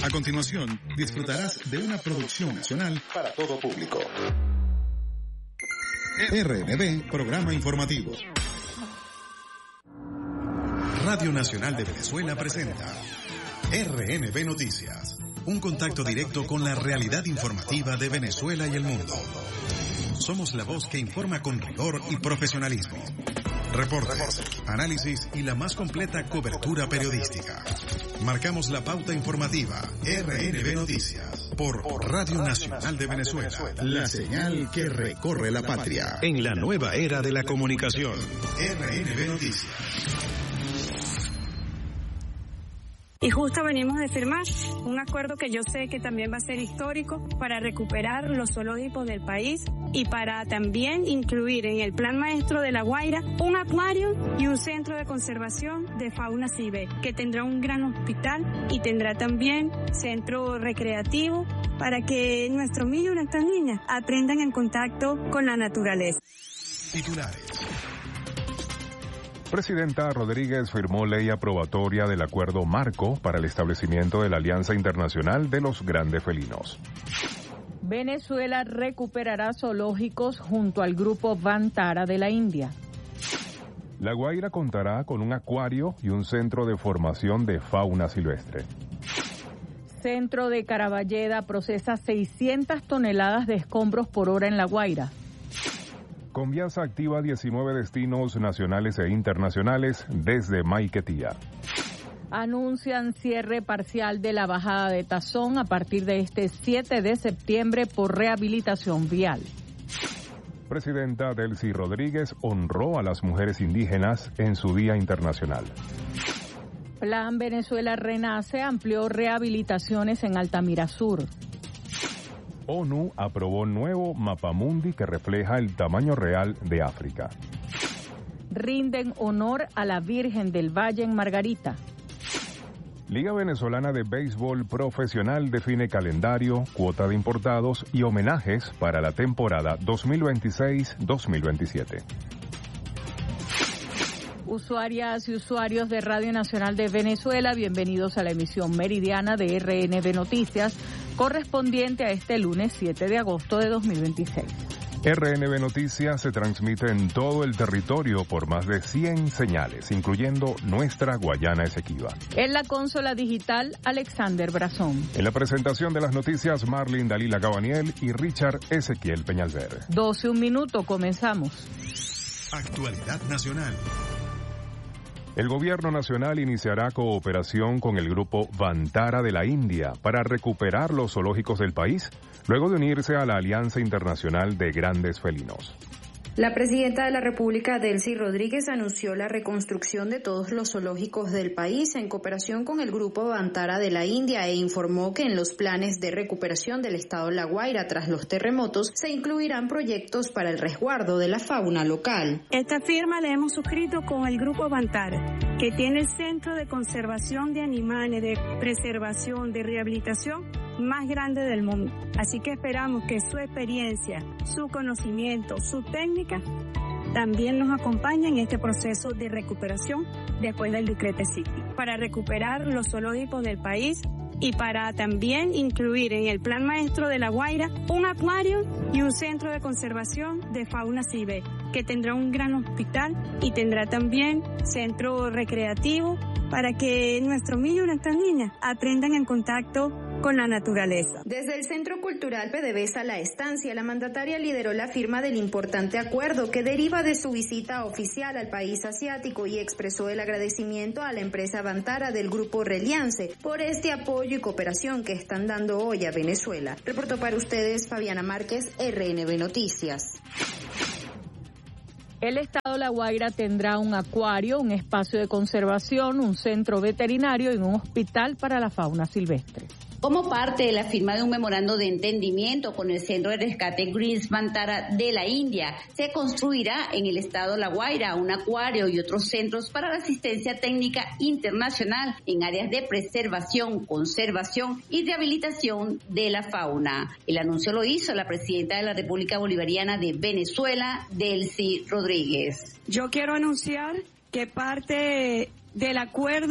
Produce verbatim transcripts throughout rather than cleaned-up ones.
A continuación, disfrutarás de una producción nacional para todo público. R N B, Programa Informativo. Radio Nacional de Venezuela presenta R N B Noticias, un contacto directo con la realidad informativa de Venezuela y el mundo. Somos la voz que informa con rigor y profesionalismo. Reportes, análisis y la más completa cobertura periodística. Marcamos la pauta informativa. R N B Noticias por Radio Nacional de Venezuela. La señal que recorre la patria en la nueva era de la comunicación. R N B Noticias. Y justo venimos de firmar un acuerdo que yo sé que también va a ser histórico para recuperar los zoológicos del país y para también incluir en el Plan Maestro de La Guaira un acuario y un centro de conservación de fauna silvestre que tendrá un gran hospital y tendrá también centro recreativo para que nuestros niños y nuestras niñas aprendan en contacto con la naturaleza. Titulares. Presidenta Rodríguez firmó ley aprobatoria del acuerdo marco para el establecimiento de la Alianza Internacional de los Grandes Felinos. Venezuela recuperará zoológicos junto al grupo Vantara de la India. La Guaira contará con un acuario y un centro de formación de fauna silvestre. Centro de Caraballeda procesa seiscientas toneladas de escombros por hora en La Guaira. Conviasa activa diecinueve destinos nacionales e internacionales desde Maiquetía. Anuncian cierre parcial de la bajada de Tazón a partir de este siete de septiembre por rehabilitación vial. Presidenta Delcy Rodríguez honró a las mujeres indígenas en su Día Internacional. Plan Venezuela Renace amplió rehabilitaciones en Altamira Sur. ONU aprobó nuevo mapamundi que refleja el tamaño real de África. Rinden honor a la Virgen del Valle en Margarita. Liga Venezolana de Béisbol Profesional define calendario, cuota de importados y homenajes para la temporada dos mil veintiséis dos mil veintisiete. Usuarias y usuarios de Radio Nacional de Venezuela, bienvenidos a la emisión meridiana de R N B Noticias, correspondiente a este lunes siete de agosto de dos mil veintiséis. R N B Noticias se transmite en todo el territorio por más de cien señales, incluyendo nuestra Guayana Esequiba. En la consola digital, Alexander Brazón. En la presentación de las noticias, Marlin Dalila Cabaniel y Richard Ezequiel Peñalver. doce un minuto, comenzamos. Actualidad nacional. El gobierno nacional iniciará cooperación con el grupo Vantara de la India para recuperar los zoológicos del país, luego de unirse a la Alianza Internacional de Grandes Felinos. La presidenta de la República, Delcy Rodríguez, anunció la reconstrucción de todos los zoológicos del país en cooperación con el grupo Vantara de la India e informó que en los planes de recuperación del estado La Guaira tras los terremotos se incluirán proyectos para el resguardo de la fauna local. Esta firma la hemos suscrito con el grupo Vantara, que tiene el centro de conservación de animales, de preservación, de rehabilitación más grande del mundo. Así que esperamos que su experiencia, su conocimiento, su técnica también nos acompañen en este proceso de recuperación después del Ducrete City, para recuperar los zoológicos del país y para también incluir en el Plan Maestro de La Guaira un acuario y un centro de conservación de fauna silvestre que tendrá un gran hospital y tendrá también centro recreativo para que nuestros niños y nuestras niñas aprendan en contacto con la naturaleza. Desde el Centro Cultural PDVSA La Estancia, la mandataria lideró la firma del importante acuerdo que deriva de su visita oficial al país asiático y expresó el agradecimiento a la empresa Vantara del grupo Reliance por este apoyo y cooperación que están dando hoy a Venezuela. Reportó para ustedes Fabiana Márquez, R N B Noticias. El estado La Guaira tendrá un acuario, un espacio de conservación, un centro veterinario y un hospital para la fauna silvestre. Como parte de la firma de un memorando de entendimiento con el Centro de Rescate Greens Vantara de la India, se construirá en el estado La Guaira un acuario y otros centros para la asistencia técnica internacional en áreas de preservación, conservación y rehabilitación de la fauna. El anuncio lo hizo la presidenta de la República Bolivariana de Venezuela, Delcy Rodríguez. Yo quiero anunciar que parte del acuerdo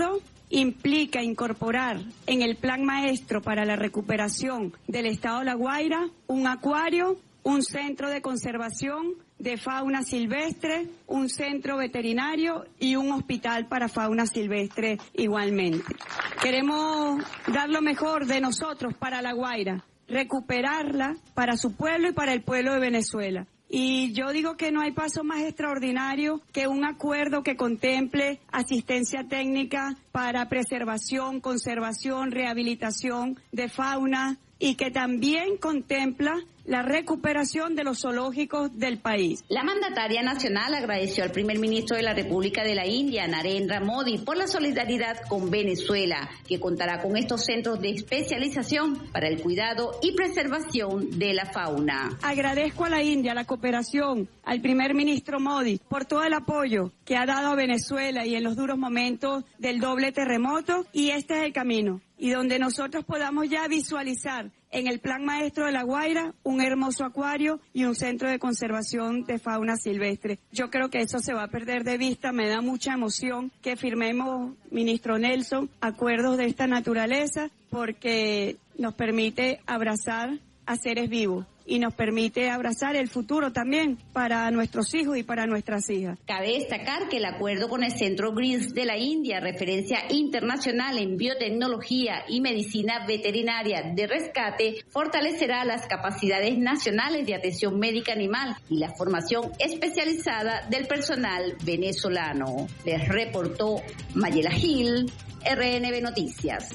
implica incorporar en el Plan Maestro para la recuperación del Estado La Guaira un acuario, un centro de conservación de fauna silvestre, un centro veterinario y un hospital para fauna silvestre igualmente. Queremos dar lo mejor de nosotros para La Guaira, recuperarla para su pueblo y para el pueblo de Venezuela. Y yo digo que no hay paso más extraordinario que un acuerdo que contemple asistencia técnica para preservación, conservación, rehabilitación de fauna y que también contempla la recuperación de los zoológicos del país. La mandataria nacional agradeció al primer ministro de la República de la India, Narendra Modi, por la solidaridad con Venezuela, que contará con estos centros de especialización para el cuidado y preservación de la fauna. Agradezco a la India la cooperación, al primer ministro Modi, por todo el apoyo que ha dado a Venezuela y en los duros momentos del doble terremoto, y este es el camino. Y donde nosotros podamos ya visualizar en el Plan Maestro de La Guaira un hermoso acuario y un centro de conservación de fauna silvestre. Yo creo que eso se va a perder de vista. Me da mucha emoción que firmemos, ministro Nelson, acuerdos de esta naturaleza porque nos permite abrazar a seres vivos y nos permite abrazar el futuro también para nuestros hijos y para nuestras hijas. Cabe destacar que el acuerdo con el Centro GRIS de la India, referencia internacional en biotecnología y medicina veterinaria de rescate, fortalecerá las capacidades nacionales de atención médica animal y la formación especializada del personal venezolano. Les reportó Mayela Gil, R N B Noticias.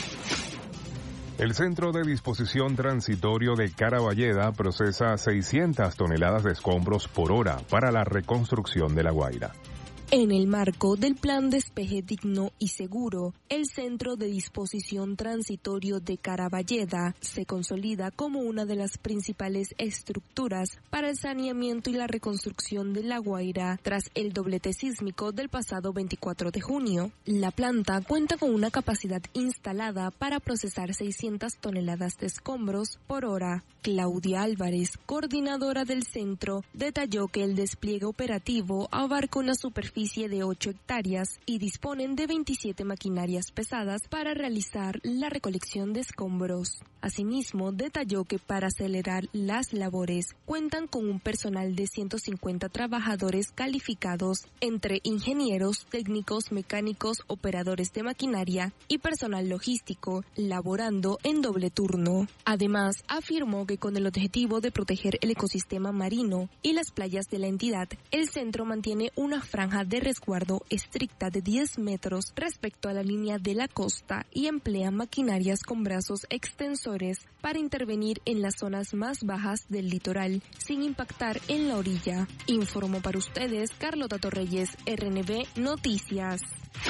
El Centro de Disposición Transitorio de Caraballeda procesa seiscientas toneladas de escombros por hora para la reconstrucción de La Guaira. En el marco del Plan Despeje Digno y Seguro, el Centro de Disposición Transitorio de Caraballeda se consolida como una de las principales estructuras para el saneamiento y la reconstrucción de La Guaira tras el doblete sísmico del pasado veinticuatro de junio. La planta cuenta con una capacidad instalada para procesar seiscientas toneladas de escombros por hora. Claudia Álvarez, coordinadora del centro, detalló que el despliegue operativo abarca una superficie de ocho hectáreas y disponen de veintisiete maquinarias pesadas para realizar la recolección de escombros. Asimismo, detalló que para acelerar las labores cuentan con un personal de ciento cincuenta trabajadores calificados entre ingenieros, técnicos, mecánicos, operadores de maquinaria y personal logístico, laborando en doble turno. Además, afirmó que con el objetivo de proteger el ecosistema marino y las playas de la entidad, el centro mantiene una franja de resguardo estricta de diez metros respecto a la línea de la costa y emplea maquinarias con brazos extensores para intervenir en las zonas más bajas del litoral sin impactar en la orilla. Informó para ustedes Carlota Torreyes, R N B Noticias.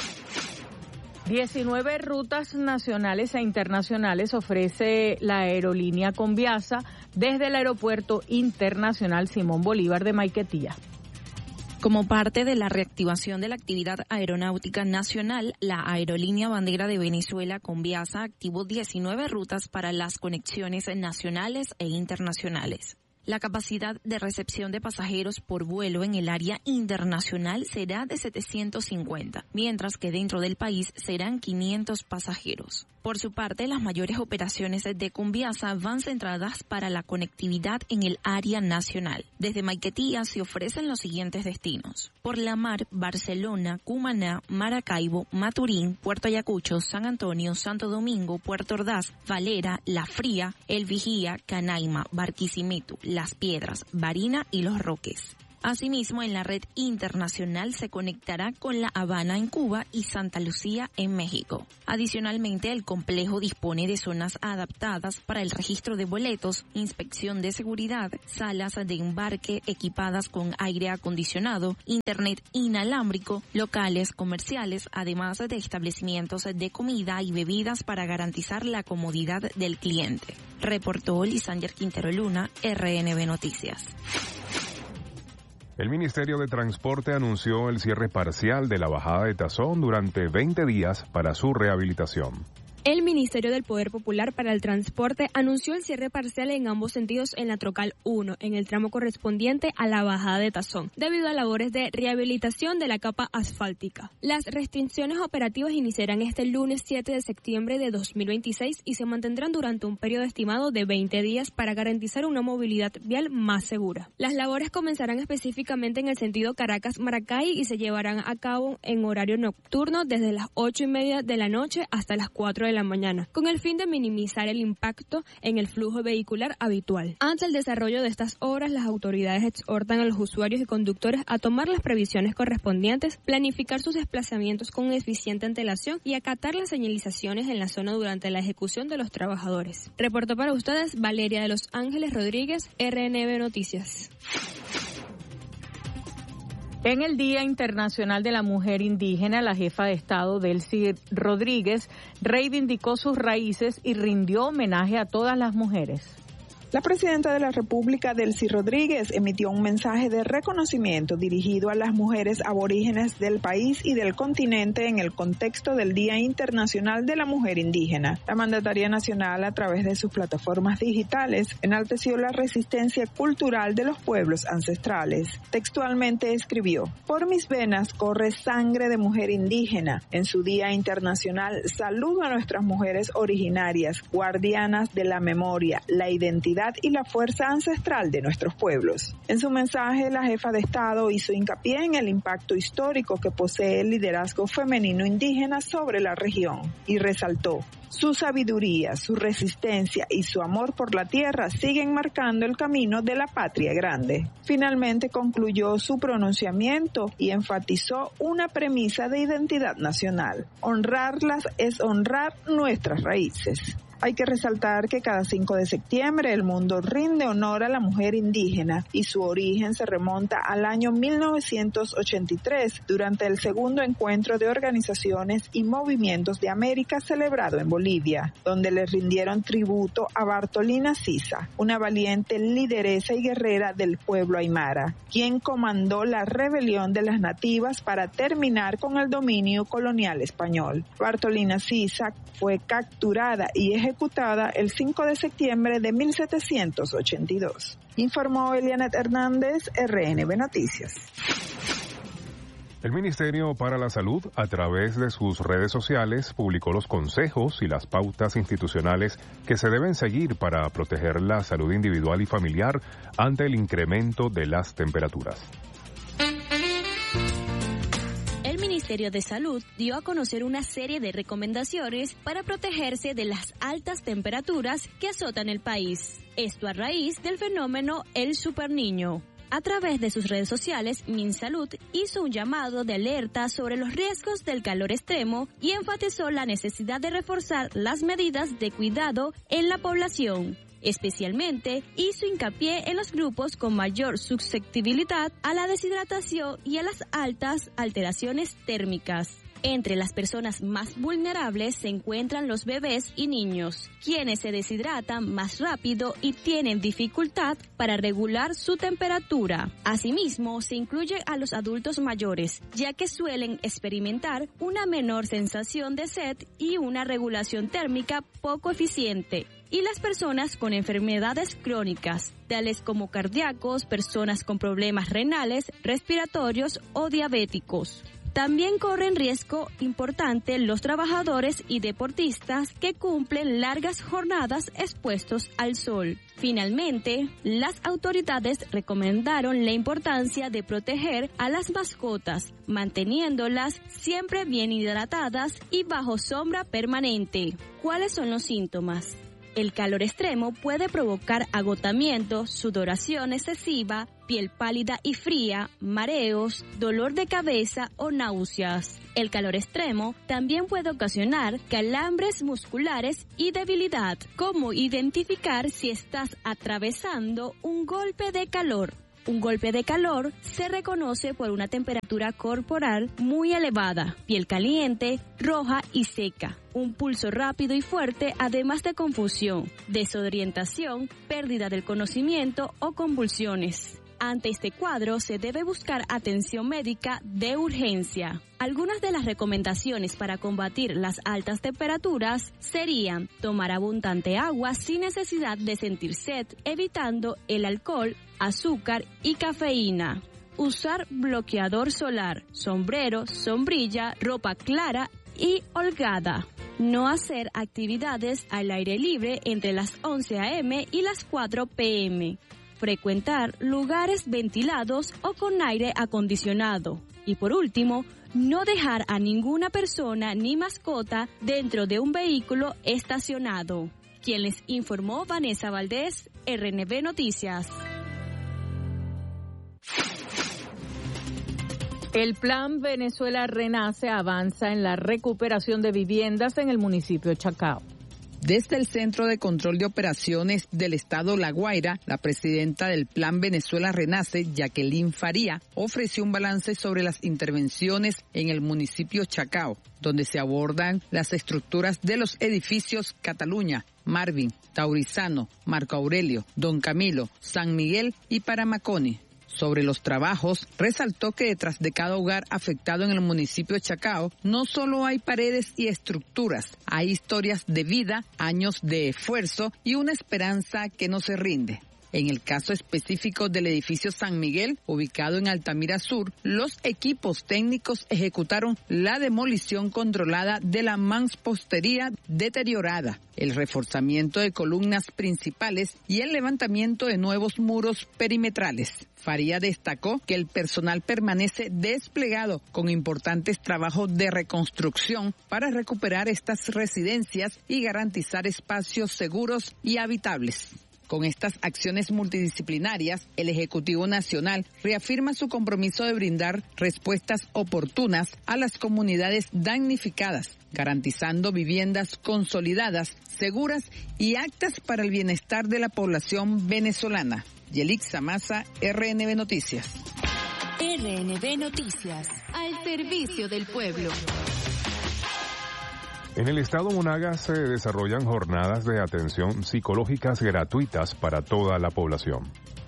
diecinueve rutas nacionales e internacionales ofrece la aerolínea Conviasa desde el Aeropuerto Internacional Simón Bolívar de Maiquetía. Como parte de la reactivación de la actividad aeronáutica nacional, la Aerolínea Bandera de Venezuela, Conviasa, activó diecinueve rutas para las conexiones nacionales e internacionales. La capacidad de recepción de pasajeros por vuelo en el área internacional será de setecientos cincuenta, mientras que dentro del país serán quinientos pasajeros. Por su parte, las mayores operaciones de Conviasa van centradas para la conectividad en el área nacional. Desde Maiquetía se ofrecen los siguientes destinos: por la mar, Barcelona, Cumaná, Maracaibo, Maturín, Puerto Ayacucho, San Antonio, Santo Domingo, Puerto Ordaz, Valera, La Fría, El Vigía, Canaima, Barquisimeto, Las Piedras, Barina y Los Roques. Asimismo, en la red internacional se conectará con La Habana en Cuba y Santa Lucía en México. Adicionalmente, el complejo dispone de zonas adaptadas para el registro de boletos, inspección de seguridad, salas de embarque equipadas con aire acondicionado, internet inalámbrico, locales comerciales, además de establecimientos de comida y bebidas para garantizar la comodidad del cliente. Reportó Lisander Quintero Luna, R N B Noticias. El Ministerio de Transporte anunció el cierre parcial de la bajada de Tazón durante veinte días para su rehabilitación. El Ministerio del Poder Popular para el Transporte anunció el cierre parcial en ambos sentidos en la Troncal uno, en el tramo correspondiente a la bajada de Tazón, debido a labores de rehabilitación de la capa asfáltica. Las restricciones operativas iniciarán este lunes siete de septiembre de dos mil veintiséis y se mantendrán durante un periodo estimado de veinte días para garantizar una movilidad vial más segura. Las labores comenzarán específicamente en el sentido Caracas-Maracay y se llevarán a cabo en horario nocturno desde las ocho y media de la noche hasta las cuatro de la mañana, con el fin de minimizar el impacto en el flujo vehicular habitual. Ante el desarrollo de estas obras, las autoridades exhortan a los usuarios y conductores a tomar las previsiones correspondientes, planificar sus desplazamientos con eficiente antelación y acatar las señalizaciones en la zona durante la ejecución de los trabajadores. Reportó para ustedes Valeria de los Ángeles Rodríguez, R N B Noticias. En el Día Internacional de la Mujer Indígena, la jefa de Estado, Delcy Rodríguez, reivindicó sus raíces y rindió homenaje a todas las mujeres. La presidenta de la República, Delcy Rodríguez, emitió un mensaje de reconocimiento dirigido a las mujeres aborígenes del país y del continente en el contexto del Día Internacional de la Mujer Indígena. La mandataria nacional, a través de sus plataformas digitales, enalteció la resistencia cultural de los pueblos ancestrales. Textualmente escribió: "Por mis venas corre sangre de mujer indígena. En su Día Internacional saludo a nuestras mujeres originarias, guardianas de la memoria, la identidad y la fuerza ancestral de nuestros pueblos". En su mensaje, la jefa de Estado hizo hincapié en el impacto histórico que posee el liderazgo femenino indígena sobre la región y resaltó: "Su sabiduría, su resistencia y su amor por la tierra siguen marcando el camino de la patria grande". Finalmente concluyó su pronunciamiento y enfatizó una premisa de identidad nacional: honrarlas es honrar nuestras raíces. Hay que resaltar que cada cinco de septiembre el mundo rinde honor a la mujer indígena y su origen se remonta al año mil novecientos ochenta y tres durante el segundo encuentro de organizaciones y movimientos de América celebrado en Bolivia, donde le rindieron tributo a Bartolina Sisa, una valiente lideresa y guerrera del pueblo aymara, quien comandó la rebelión de las nativas para terminar con el dominio colonial español. Bartolina Sisa fue capturada y ejecutada ejecutada el cinco de septiembre de mil setecientos ochenta y dos. Informó Elianet Hernández, R N B Noticias. El Ministerio para la Salud, a través de sus redes sociales, publicó los consejos y las pautas institucionales que se deben seguir para proteger la salud individual y familiar ante el incremento de las temperaturas. El Ministerio de Salud dio a conocer una serie de recomendaciones para protegerse de las altas temperaturas que azotan el país. Esto a raíz del fenómeno El Superniño. A través de sus redes sociales, MinSalud hizo un llamado de alerta sobre los riesgos del calor extremo y enfatizó la necesidad de reforzar las medidas de cuidado en la población. Especialmente, hizo hincapié en los grupos con mayor susceptibilidad a la deshidratación y a las altas alteraciones térmicas. Entre las personas más vulnerables se encuentran los bebés y niños, quienes se deshidratan más rápido y tienen dificultad para regular su temperatura. Asimismo, se incluye a los adultos mayores, ya que suelen experimentar una menor sensación de sed y una regulación térmica poco eficiente. Y las personas con enfermedades crónicas, tales como cardíacos, personas con problemas renales, respiratorios o diabéticos. También corren riesgo importante los trabajadores y deportistas que cumplen largas jornadas expuestos al sol. Finalmente, las autoridades recomendaron la importancia de proteger a las mascotas, manteniéndolas siempre bien hidratadas y bajo sombra permanente. ¿Cuáles son los síntomas? El calor extremo puede provocar agotamiento, sudoración excesiva, piel pálida y fría, mareos, dolor de cabeza o náuseas. El calor extremo también puede ocasionar calambres musculares y debilidad. ¿Cómo identificar si estás atravesando un golpe de calor? Un golpe de calor se reconoce por una temperatura corporal muy elevada, piel caliente, roja y seca, un pulso rápido y fuerte, además de confusión, desorientación, pérdida del conocimiento o convulsiones. Ante este cuadro se debe buscar atención médica de urgencia. Algunas de las recomendaciones para combatir las altas temperaturas serían tomar abundante agua sin necesidad de sentir sed, evitando el alcohol, azúcar y cafeína. Usar bloqueador solar, sombrero, sombrilla, ropa clara y holgada. No hacer actividades al aire libre entre las once a eme y las cuatro pe eme. Frecuentar lugares ventilados o con aire acondicionado. Y por último, no dejar a ninguna persona ni mascota dentro de un vehículo estacionado. Quien les informó, Vanessa Valdés, erre ene ve Noticias. El Plan Venezuela Renace avanza en la recuperación de viviendas en el municipio de Chacao. Desde el Centro de Control de Operaciones del Estado La Guaira, la presidenta del Plan Venezuela Renace, Jacqueline Faría, ofreció un balance sobre las intervenciones en el municipio Chacao, donde se abordan las estructuras de los edificios Cataluña, Marvin, Taurizano, Marco Aurelio, Don Camilo, San Miguel y Paramacone. Sobre los trabajos, resaltó que detrás de cada hogar afectado en el municipio de Chacao, no solo hay paredes y estructuras, hay historias de vida, años de esfuerzo y una esperanza que no se rinde. En el caso específico del edificio San Miguel, ubicado en Altamira Sur, los equipos técnicos ejecutaron la demolición controlada de la mampostería deteriorada, el reforzamiento de columnas principales y el levantamiento de nuevos muros perimetrales. Faría destacó que el personal permanece desplegado con importantes trabajos de reconstrucción para recuperar estas residencias y garantizar espacios seguros y habitables. Con estas acciones multidisciplinarias, el Ejecutivo Nacional reafirma su compromiso de brindar respuestas oportunas a las comunidades damnificadas, garantizando viviendas consolidadas, seguras y aptas para el bienestar de la población venezolana. Yelixa Maza, erre ene ve Noticias. erre ene ve Noticias, al servicio del pueblo. En el estado Monagas se desarrollan jornadas de atención psicológicas gratuitas para toda la población.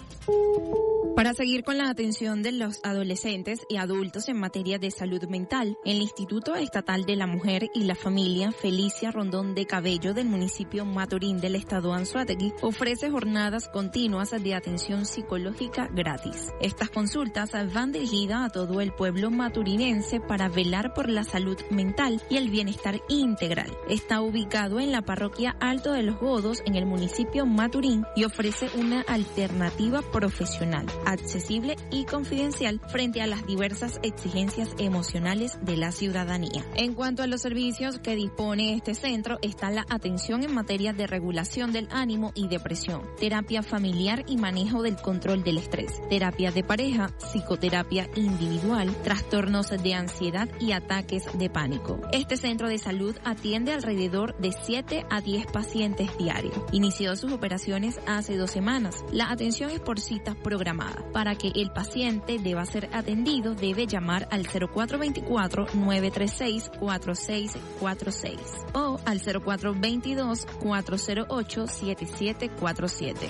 Para seguir con la atención de los adolescentes y adultos en materia de salud mental, el Instituto Estatal de la Mujer y la Familia Felicia Rondón de Cabello del municipio Maturín del estado Anzoátegui ofrece jornadas continuas de atención psicológica gratis. Estas consultas van dirigidas a todo el pueblo maturinense para velar por la salud mental y el bienestar integral. Está ubicado en la parroquia Alto de los Godos en el municipio Maturín y ofrece una alternativa profesional, accesible y confidencial frente a las diversas exigencias emocionales de la ciudadanía. En cuanto a los servicios que dispone este centro, está la atención en materia de regulación del ánimo y depresión, terapia familiar y manejo del control del estrés, terapia de pareja, psicoterapia individual, trastornos de ansiedad y ataques de pánico. Este centro de salud atiende alrededor de siete a diez pacientes diarios. Inició sus operaciones hace dos semanas. La atención es por cita programada. Para que el paciente deba ser atendido, debe llamar al cero cuatro dos cuatro, nueve tres seis, cuatro seis cuatro seis o al cero cuatro dos dos, cuatro cero ocho, siete siete cuatro siete.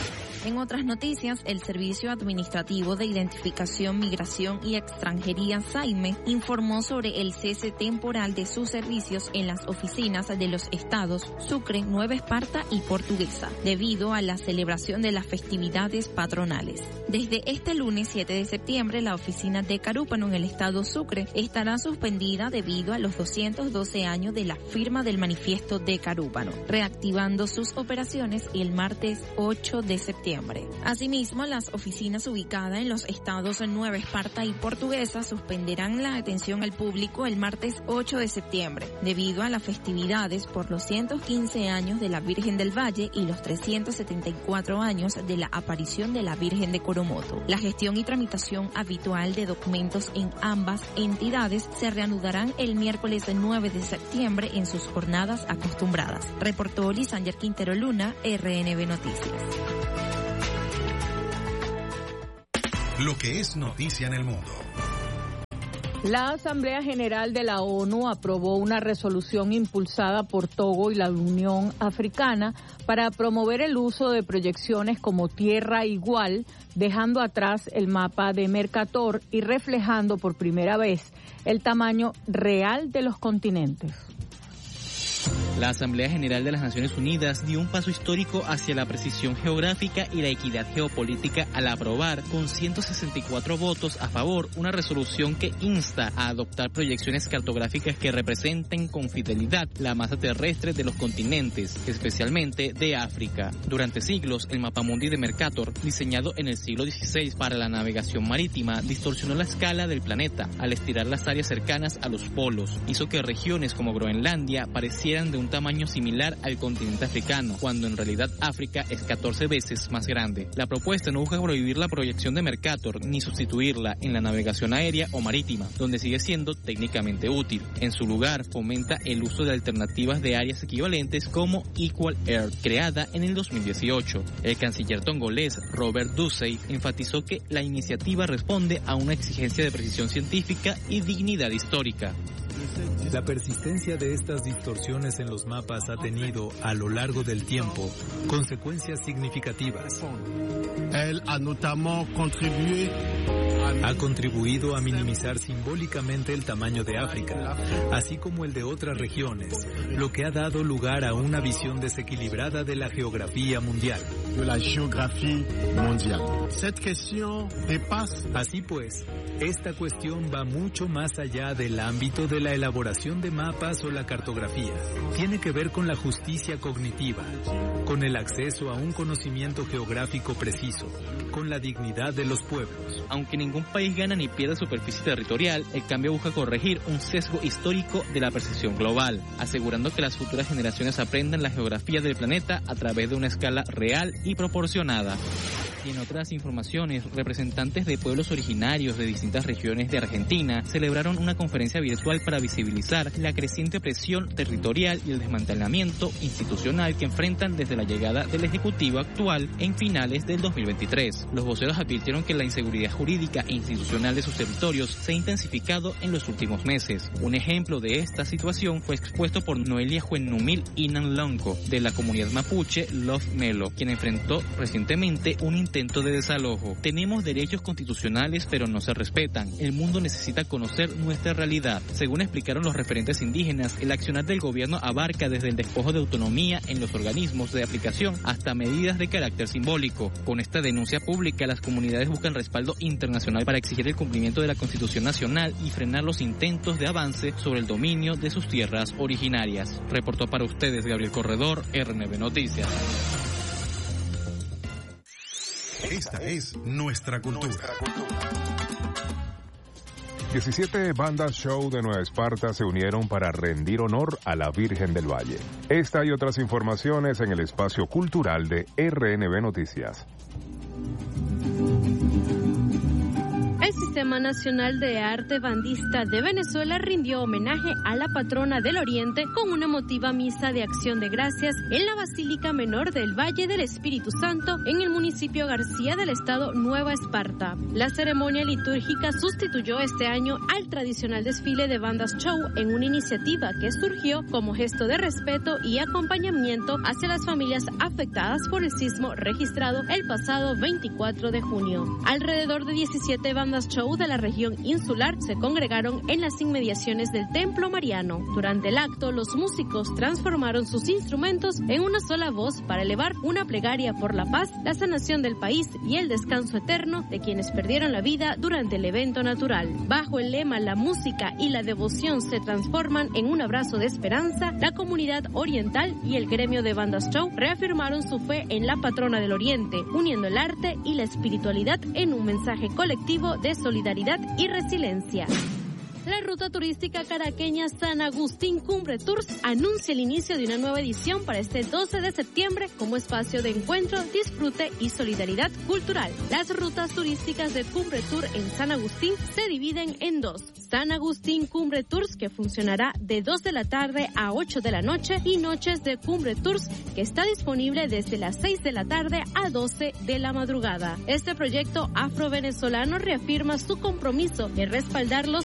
En otras noticias, el Servicio Administrativo de Identificación, Migración y Extranjería SAIME informó sobre el cese temporal de sus servicios en las oficinas de los estados Sucre, Nueva Esparta y Portuguesa, debido a la celebración de las festividades patronales. Desde este lunes siete de septiembre, la oficina de Carúpano en el estado Sucre estará suspendida debido a los doscientos doce años de la firma del manifiesto de Carúpano, reactivando sus operaciones el martes ocho de septiembre. Asimismo, las oficinas ubicadas en los estados Nueva Esparta y Portuguesa suspenderán la atención al público el martes ocho de septiembre, debido a las festividades por los ciento quince años de la Virgen del Valle y los trescientos setenta y cuatro años de la aparición de la Virgen de Coromoto. La gestión y tramitación habitual de documentos en ambas entidades se reanudarán el miércoles nueve de septiembre en sus jornadas acostumbradas. Reportó Lisander Quintero Luna, erre ene ve Noticias. Lo que es noticia en el mundo. La Asamblea General de la ONU aprobó una resolución impulsada por Togo y la Unión Africana para promover el uso de proyecciones como Tierra Igual, dejando atrás el mapa de Mercator y reflejando por primera vez el tamaño real de los continentes. La Asamblea General de las Naciones Unidas dio un paso histórico hacia la precisión geográfica y la equidad geopolítica al aprobar con ciento sesenta y cuatro votos a favor una resolución que insta a adoptar proyecciones cartográficas que representen con fidelidad la masa terrestre de los continentes, especialmente de África. Durante siglos, el mapamundi de Mercator, diseñado en el siglo dieciséis para la navegación marítima, distorsionó la escala del planeta al estirar las áreas cercanas a los polos. Hizo que regiones como Groenlandia parecieran de un tamaño similar al continente africano, cuando en realidad África es catorce veces más grande. La propuesta no busca prohibir la proyección de Mercator ni sustituirla en la navegación aérea o marítima, donde sigue siendo técnicamente útil. En su lugar, fomenta el uso de alternativas de áreas equivalentes como Equal Air, creada en el dos mil dieciocho. El canciller tongolés Robert Dussey enfatizó que la iniciativa responde a una exigencia de precisión científica y dignidad histórica. La persistencia de estas distorsiones en los mapas ha tenido, a lo largo del tiempo, consecuencias significativas. Elle a notamment contribué Ha contribuido a minimizar simbólicamente el tamaño de África, así como el de otras regiones, lo que ha dado lugar a una visión desequilibrada de la geografía mundial. De la geografía mundial. Cette question dépasse. Así pues, esta cuestión va mucho más allá del ámbito de la elaboración de mapas o la cartografía. Tiene que ver con la justicia cognitiva, con el acceso a un conocimiento geográfico preciso, con la dignidad de los pueblos. Aunque ningún país gana ni pierde superficie territorial, el cambio busca corregir un sesgo histórico de la percepción global, asegurando que las futuras generaciones aprendan la geografía del planeta a través de una escala real y proporcionada. Y en otras informaciones, representantes de pueblos originarios de distintas regiones de Argentina celebraron una conferencia virtual para visibilizar la creciente presión territorial y el desmantelamiento institucional que enfrentan desde la llegada del Ejecutivo actual en finales del dos mil veintitrés. Los voceros advirtieron que la inseguridad jurídica e institucional de sus territorios se ha intensificado en los últimos meses. Un ejemplo de esta situación fue expuesto por Noelia Juennumil Inanlonco, de la comunidad mapuche Love Melo, quien enfrentó recientemente un intento de desalojo. Tenemos derechos constitucionales, pero no se respetan. El mundo necesita conocer nuestra realidad. Según explicaron los referentes indígenas, el accionar del gobierno abarca desde el despojo de autonomía en los organismos de aplicación hasta medidas de carácter simbólico. Con esta denuncia pública, las comunidades buscan respaldo internacional para exigir el cumplimiento de la Constitución Nacional y frenar los intentos de avance sobre el dominio de sus tierras originarias. Reportó para ustedes Gabriel Corredor, R N B Noticias. Esta es nuestra cultura. diecisiete bandas show de Nueva Esparta se unieron para rendir honor a la Virgen del Valle. Esta y otras informaciones en el espacio cultural de R N B Noticias. El Sistema Nacional de Arte Bandista de Venezuela rindió homenaje a la patrona del Oriente con una emotiva misa de acción de gracias en la Basílica Menor del Valle del Espíritu Santo en el municipio García del estado Nueva Esparta. La ceremonia litúrgica sustituyó este año al tradicional desfile de bandas show en una iniciativa que surgió como gesto de respeto y acompañamiento hacia las familias afectadas por el sismo registrado el pasado veinticuatro de junio. Alrededor de diecisiete bandas show de la región insular se congregaron en las inmediaciones del Templo Mariano. Durante el acto, los músicos transformaron sus instrumentos en una sola voz para elevar una plegaria por la paz, la sanación del país y el descanso eterno de quienes perdieron la vida durante el evento natural. Bajo el lema "La música y la devoción se transforman en un abrazo de esperanza", la comunidad oriental y el gremio de bandas show reafirmaron su fe en la patrona del Oriente, uniendo el arte y la espiritualidad en un mensaje colectivo de solidaridad y resiliencia. La ruta turística caraqueña San Agustín Cumbre Tours anuncia el inicio de una nueva edición para este doce de septiembre como espacio de encuentro, disfrute y solidaridad cultural. Las rutas turísticas de Cumbre Tour en San Agustín se dividen en dos. San Agustín Cumbre Tours, que funcionará de dos de la tarde a ocho de la noche, y Noches de Cumbre Tours, que está disponible desde las seis de la tarde a doce de la madrugada. Este proyecto afro-venezolano reafirma su compromiso de respaldar los programas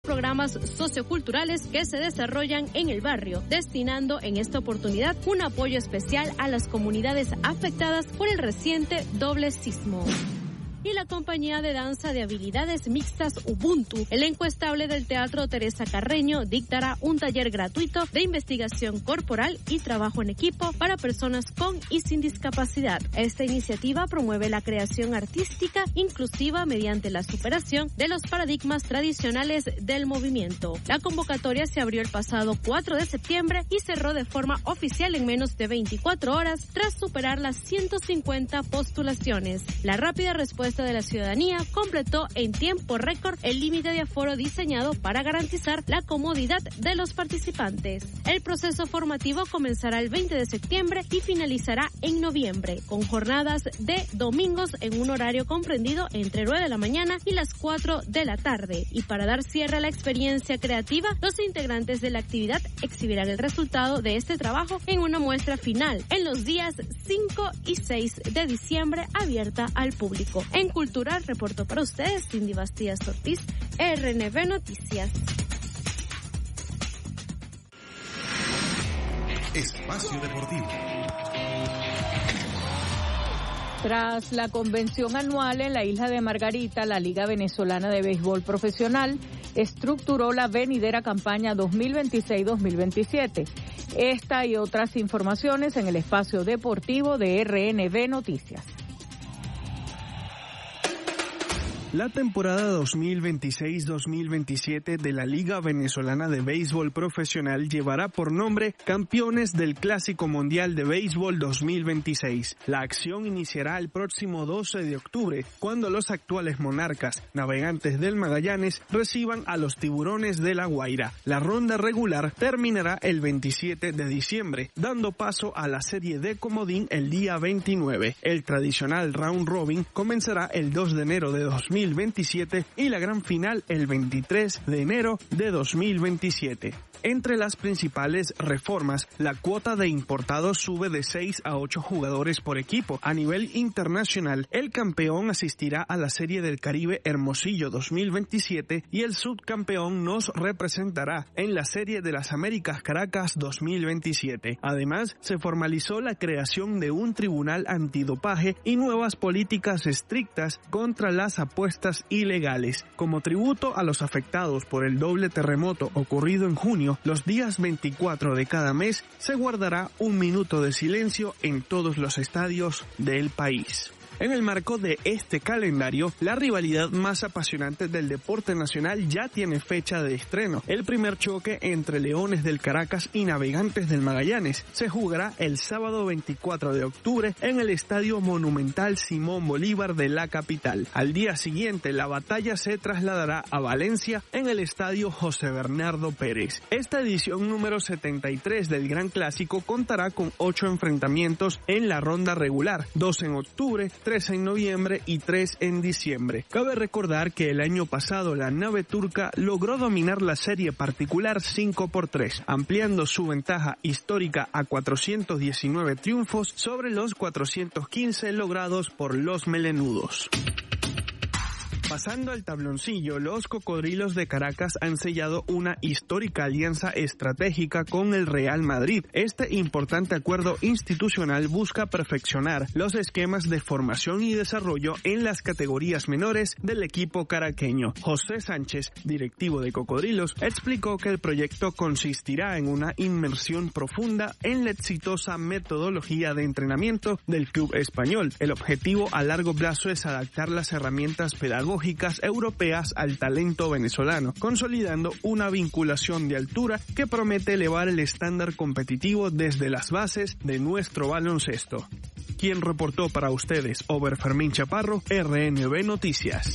programas socioculturales que se desarrollan en el barrio, destinando en esta oportunidad un apoyo especial a las comunidades afectadas por el reciente doble sismo. Y la compañía de danza de habilidades mixtas Ubuntu, elenco estable del Teatro Teresa Carreño, dictará un taller gratuito de investigación corporal y trabajo en equipo para personas con y sin discapacidad. Esta iniciativa promueve la creación artística inclusiva mediante la superación de los paradigmas tradicionales del movimiento. La convocatoria se abrió el pasado cuatro de septiembre y cerró de forma oficial en menos de veinticuatro horas tras superar las ciento cincuenta postulaciones. La rápida respuesta de la ciudadanía completó en tiempo récord el límite de aforo diseñado para garantizar la comodidad de los participantes. El proceso formativo comenzará el veinte de septiembre y finalizará en noviembre, con jornadas de domingos en un horario comprendido entre nueve de la mañana y las cuatro de la tarde. Y para dar cierre a la experiencia creativa, los integrantes de la actividad exhibirán el resultado de este trabajo en una muestra final en los días cinco y seis de diciembre, abierta al público. En Cultural reportó para ustedes Cindy Bastías Ortiz, R N B Noticias. Espacio Deportivo. Tras la convención anual en la isla de Margarita, la Liga Venezolana de Béisbol Profesional estructuró la venidera campaña dos mil veintiséis dos mil veintisiete. Esta y otras informaciones en el espacio deportivo de R N B Noticias. La temporada dos mil veintiséis dos mil veintisiete de la Liga Venezolana de Béisbol Profesional llevará por nombre Campeones del Clásico Mundial de Béisbol dos mil veintiséis. La acción iniciará el próximo doce de octubre, cuando los actuales monarcas, Navegantes del Magallanes, reciban a los Tiburones de La Guaira. La ronda regular terminará el veintisiete de diciembre, dando paso a la serie de comodín el día veintinueve. El tradicional round robin comenzará el dos de enero de dos mil veintisiete y la gran final el veintitrés de enero de dos mil veintisiete. Entre las principales reformas, la cuota de importados sube de seis a ocho jugadores por equipo. A nivel internacional, el campeón asistirá a la Serie del Caribe Hermosillo dos mil veintisiete y el subcampeón nos representará en la Serie de las Américas Caracas dos mil veintisiete. Además, se formalizó la creación de un tribunal antidopaje y nuevas políticas estrictas contra las apuestas ilegales. Como tributo a los afectados por el doble terremoto ocurrido en junio, los días veinticuatro de cada mes se guardará un minuto de silencio en todos los estadios del país. En el marco de este calendario, la rivalidad más apasionante del deporte nacional ya tiene fecha de estreno. El primer choque entre Leones del Caracas y Navegantes del Magallanes se jugará el sábado veinticuatro de octubre en el Estadio Monumental Simón Bolívar de la capital. Al día siguiente, la batalla se trasladará a Valencia en el Estadio José Bernardo Pérez. Esta edición número setenta y tres del Gran Clásico contará con ocho enfrentamientos en la ronda regular, dos en octubre, tres en noviembre y tres en diciembre. Cabe recordar que el año pasado la nave turca logró dominar la serie particular cinco por tres, ampliando su ventaja histórica a cuatrocientos diecinueve triunfos sobre los cuatrocientos quince logrados por los melenudos. Pasando al tabloncillo, los Cocodrilos de Caracas han sellado una histórica alianza estratégica con el Real Madrid. Este importante acuerdo institucional busca perfeccionar los esquemas de formación y desarrollo en las categorías menores del equipo caraqueño. José Sánchez, directivo de Cocodrilos, explicó que el proyecto consistirá en una inmersión profunda en la exitosa metodología de entrenamiento del club español. El objetivo a largo plazo es adaptar las herramientas pedagógicas europeas al talento venezolano, consolidando una vinculación de altura que promete elevar el estándar competitivo desde las bases de nuestro baloncesto. Quien reportó para ustedes, Ober Fermín Chaparro, R N B Noticias.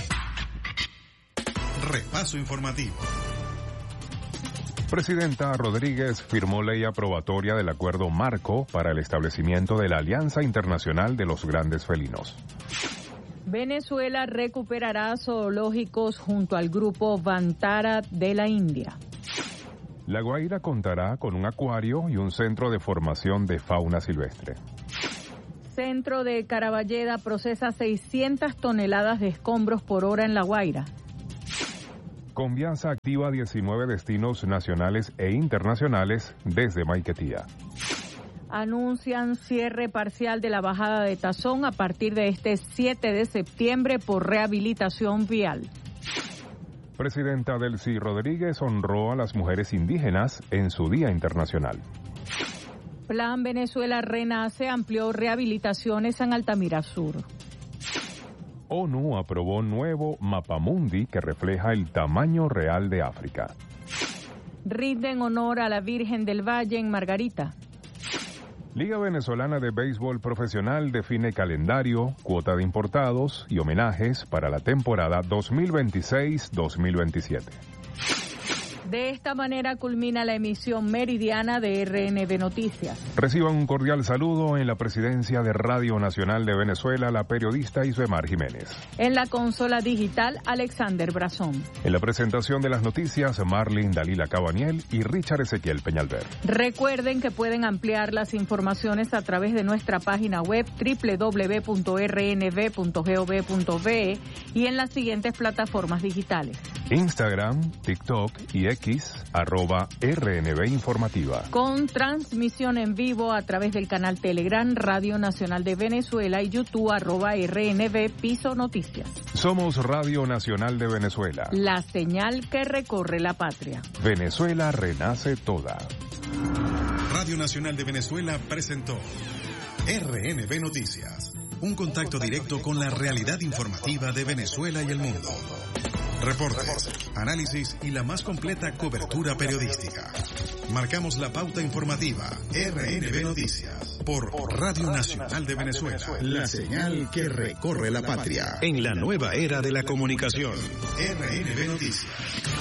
Repaso informativo. Presidenta Rodríguez firmó ley aprobatoria del acuerdo marco para el establecimiento de la Alianza Internacional de los Grandes Felinos. Venezuela recuperará zoológicos junto al grupo Vantara de la India. La Guaira contará con un acuario y un centro de formación de fauna silvestre. Centro de Caraballeda procesa seiscientas toneladas de escombros por hora en La Guaira. Conviasa activa diecinueve destinos nacionales e internacionales desde Maiquetía. Anuncian cierre parcial de la bajada de Tazón a partir de este siete de septiembre por rehabilitación vial. Presidenta Delcy Rodríguez honró a las mujeres indígenas en su Día Internacional. Plan Venezuela Renace amplió rehabilitaciones en Altamira Sur. ONU aprobó nuevo Mapamundi que refleja el tamaño real de África. Rinden honor a la Virgen del Valle en Margarita. Liga Venezolana de Béisbol Profesional define calendario, cuota de importados y homenajes para la temporada dos mil veintiséis dos mil veintisiete. De esta manera culmina la emisión meridiana de R N B Noticias. Reciban un cordial saludo en la presidencia de Radio Nacional de Venezuela, la periodista Isbemar Jiménez. En la consola digital, Alexander Brazón. En la presentación de las noticias, Marlene Dalila Cabaniel y Richard Ezequiel Peñalver. Recuerden que pueden ampliar las informaciones a través de nuestra página web doble u doble u doble u punto r n b punto gov punto be y en las siguientes plataformas digitales: Instagram, TikTok y X, arroba R N B Informativa. Con transmisión en vivo a través del canal Telegram, Radio Nacional de Venezuela y YouTube, arroba R N B Piso Noticias. Somos Radio Nacional de Venezuela. La señal que recorre la patria. Venezuela renace toda. Radio Nacional de Venezuela presentó R N B Noticias. Un contacto directo con la realidad informativa de Venezuela y el mundo. Reportes, análisis y la más completa cobertura periodística. Marcamos la pauta informativa. R N B Noticias por Radio Nacional de Venezuela. La señal que recorre la patria en la nueva era de la comunicación. R N B Noticias.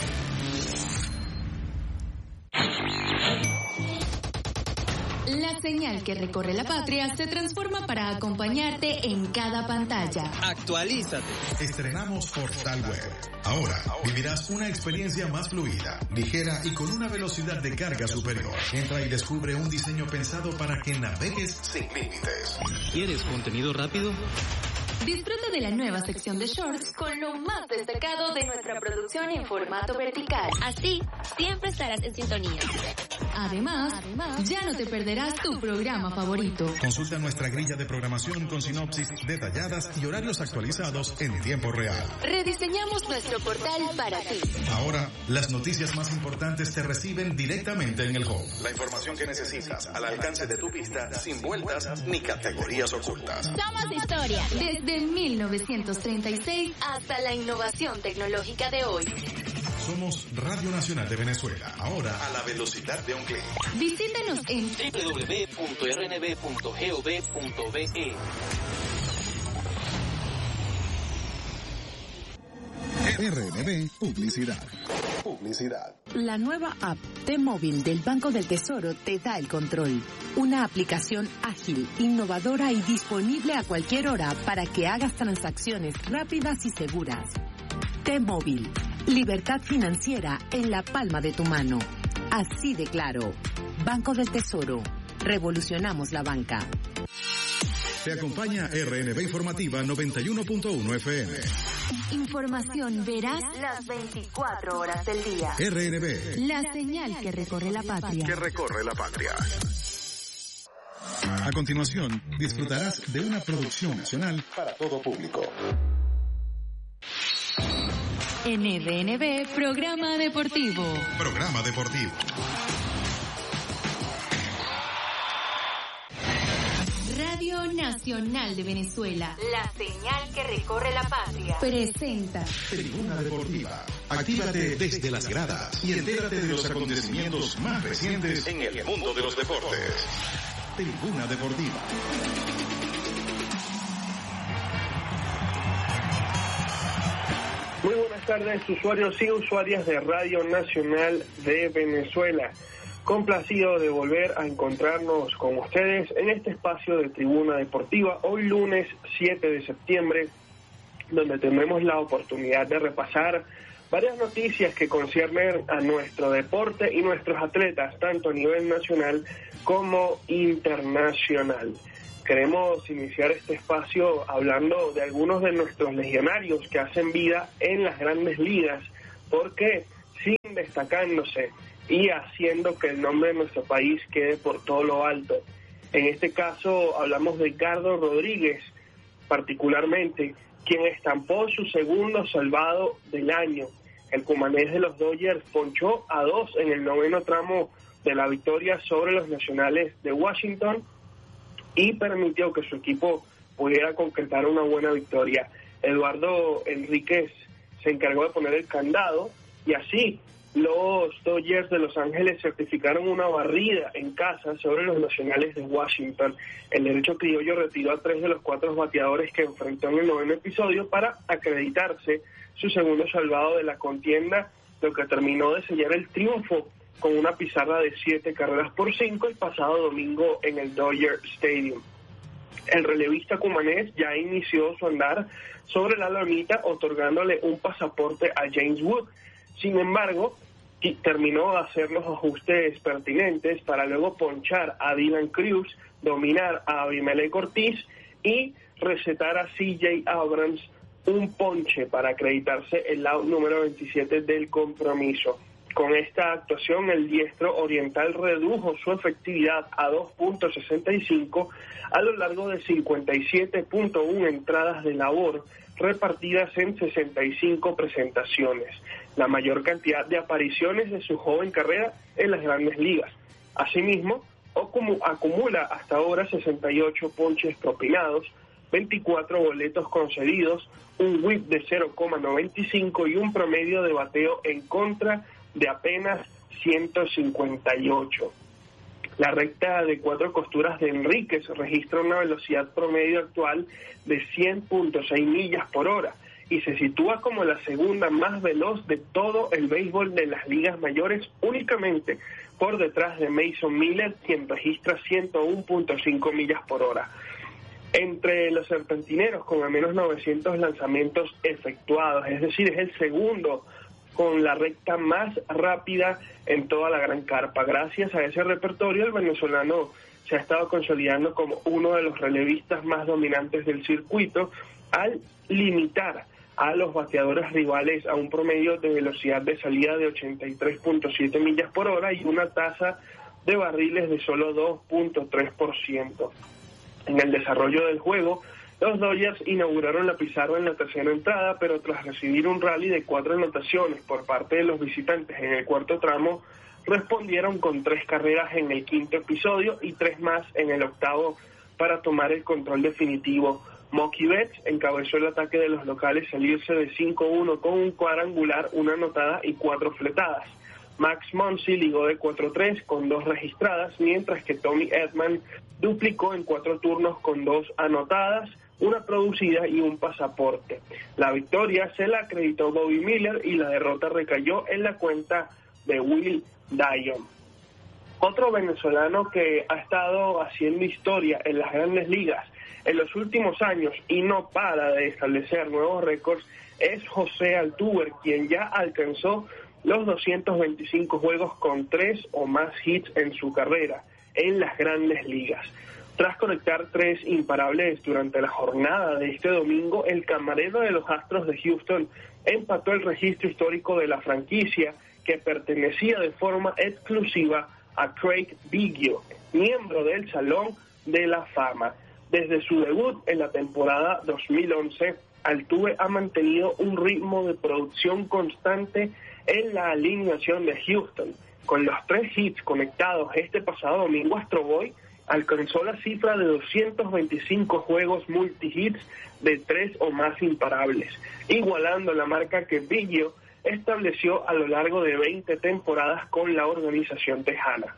La señal que recorre la patria se transforma para acompañarte en cada pantalla. Actualízate. Estrenamos Portal Web. Ahora vivirás una experiencia más fluida, ligera y con una velocidad de carga superior. Entra y descubre un diseño pensado para que navegues sin límites. ¿Quieres contenido rápido? Disfruta de la nueva sección de shorts con lo más destacado de nuestra producción en formato vertical. Así, siempre estarás en sintonía. Además, Además, ya no te perderás tu programa favorito. Consulta nuestra grilla de programación con sinopsis detalladas y horarios actualizados en tiempo real. Rediseñamos nuestro portal para ti. Ahora, las noticias más importantes se reciben directamente en el home. La información que necesitas al alcance de tu vista, sin vueltas ni categorías ocultas. Somos historia. Desde mil novecientos treinta y seis hasta la innovación tecnológica de hoy. Somos Radio Nacional de Venezuela, ahora a la velocidad de un clic. Visítanos en doble u doble u doble u punto r n b punto gov punto be. R N B Publicidad. Publicidad. La nueva app T-Móvil del Banco del Tesoro te da el control. Una aplicación ágil, innovadora y disponible a cualquier hora para que hagas transacciones rápidas y seguras. T-Móvil. Libertad financiera en la palma de tu mano. Así de claro. Banco del Tesoro. Revolucionamos la banca. Te acompaña R N B Informativa noventa y uno punto uno F M. Información verás las veinticuatro horas del día. R N B. La señal que recorre la patria. Que recorre la patria. A continuación, disfrutarás de una producción nacional para todo público. En R N B, Programa Deportivo. Programa Deportivo. Radio Nacional de Venezuela. La señal que recorre la patria. Presenta Tribuna Deportiva. Actívate desde las gradas y entérate de los acontecimientos más recientes en el mundo de los deportes. Tribuna Deportiva. Muy buenas tardes, usuarios y usuarias de Radio Nacional de Venezuela. Complacido de volver a encontrarnos con ustedes en este espacio de Tribuna Deportiva, hoy lunes siete de septiembre, donde tendremos la oportunidad de repasar varias noticias que conciernen a nuestro deporte y nuestros atletas, tanto a nivel nacional como internacional. Queremos iniciar este espacio hablando de algunos de nuestros legionarios que hacen vida en las grandes ligas, porque siguen destacándose y haciendo que el nombre de nuestro país quede por todo lo alto. En este caso hablamos de Edgardo Rodríguez, particularmente, quien estampó su segundo salvado del año. El cumanés de los Dodgers ponchó a dos en el noveno tramo de la victoria sobre los Nacionales de Washington y permitió que su equipo pudiera concretar una buena victoria. Eduardo Enríquez se encargó de poner el candado y así los Dodgers de Los Ángeles certificaron una barrida en casa sobre los Nacionales de Washington. El derecho criollo retiró a tres de los cuatro bateadores que enfrentó en el noveno episodio para acreditarse su segundo salvado de la contienda, lo que terminó de sellar el triunfo con una pizarra de siete carreras por cinco el pasado domingo en el Dodger Stadium. El relevista cumanés ya inició su andar sobre la lomita otorgándole un pasaporte a James Wood. Sin embargo, terminó de hacer los ajustes pertinentes para luego ponchar a Dylan Cruz, dominar a Abimelec Ortiz y recetar a C J Abrams un ponche para acreditarse el out número veintisiete del compromiso. Con esta actuación, el diestro oriental redujo su efectividad a dos punto sesenta y cinco a lo largo de cincuenta y siete punto uno entradas de labor repartidas en sesenta y cinco presentaciones, la mayor cantidad de apariciones de su joven carrera en las Grandes Ligas. Asimismo, acumula hasta ahora sesenta y ocho ponches propinados, veinticuatro boletos concedidos, un whip de cero coma noventa y cinco y un promedio de bateo en contra de apenas ciento cincuenta y ocho. La recta de cuatro costuras de Enríquez registra una velocidad promedio actual de cien punto seis millas por hora y se sitúa como la segunda más veloz de todo el béisbol de las ligas mayores, únicamente por detrás de Mason Miller, quien registra ciento uno punto cinco millas por hora. Entre los serpentineros con al menos novecientos lanzamientos efectuados, es decir, es el segundo con la recta más rápida en toda la Gran Carpa. Gracias a ese repertorio, el venezolano se ha estado consolidando como uno de los relevistas más dominantes del circuito al limitar a los bateadores rivales a un promedio de velocidad de salida de ochenta y tres punto siete millas por hora y una tasa de barriles de solo dos punto tres por ciento. En el desarrollo del juego, los Dodgers inauguraron la pizarra en la tercera entrada, pero tras recibir un rally de cuatro anotaciones por parte de los visitantes en el cuarto tramo, respondieron con tres carreras en el quinto episodio y tres más en el octavo para tomar el control definitivo. Mookie Betts encabezó el ataque de los locales salirse de cinco uno con un cuadrangular, una anotada y cuatro fletadas. Max Muncy ligó de cuatro tres con dos registradas, mientras que Tommy Edman duplicó en cuatro turnos con dos anotadas, una producida y un pasaporte. La victoria se la acreditó Bobby Miller y la derrota recayó en la cuenta de Will Dion. Otro venezolano que ha estado haciendo historia en las Grandes Ligas en los últimos años y no para de establecer nuevos récords es José Altuve, quien ya alcanzó los doscientos veinticinco juegos con tres o más hits en su carrera en las Grandes Ligas. Tras conectar tres imparables durante la jornada de este domingo, el camarero de los Astros de Houston empató el registro histórico de la franquicia que pertenecía de forma exclusiva a Craig Biggio, miembro del Salón de la Fama. Desde su debut en la temporada dos mil once, Altuve ha mantenido un ritmo de producción constante en la alineación de Houston. Con los tres hits conectados este pasado domingo, Astro Boy alcanzó la cifra de doscientos veinticinco juegos multihits de tres o más imparables, igualando la marca que Biggio estableció a lo largo de veinte temporadas con la organización tejana.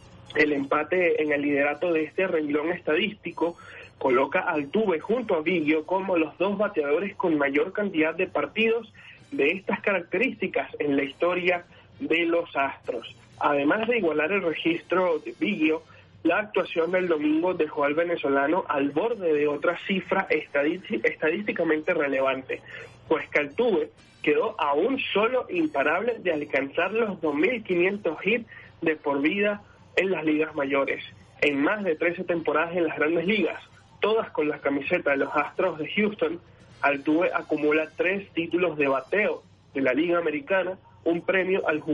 El empate en el liderato de este renglón estadístico coloca a Altuve junto a Biggio como los dos bateadores con mayor cantidad de partidos de estas características en la historia de los Astros. Además de igualar el registro de Biggio, la actuación del domingo dejó al venezolano al borde de otra cifra estadísticamente relevante, pues que Altuve quedó a un solo imparable de alcanzar los dos mil quinientos hits de por vida en las ligas mayores. En más de trece temporadas en las Grandes Ligas, todas con la camiseta de los Astros de Houston, Altuve acumula tres títulos de bateo de la Liga Americana, un premio al